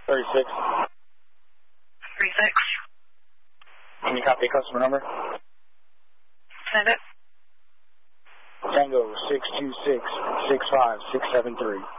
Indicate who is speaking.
Speaker 1: 36.
Speaker 2: 36.
Speaker 1: Can you copy customer number?
Speaker 2: Send it.
Speaker 1: Tango 626-65673.